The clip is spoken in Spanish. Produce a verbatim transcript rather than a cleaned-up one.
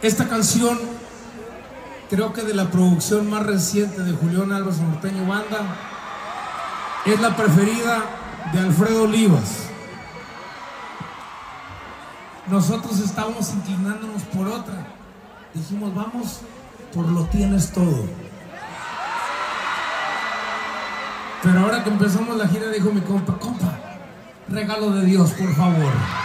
Esta canción, creo que de la producción más reciente de Julián Álvarez Norteño Banda, es la preferida de Alfredo Olivas. Nosotros estábamos inclinándonos por otra. Dijimos, vamos por Lo Tienes Todo. Pero ahora que empezamos la gira, dijo mi compa, compa, regalo de Dios, por favor.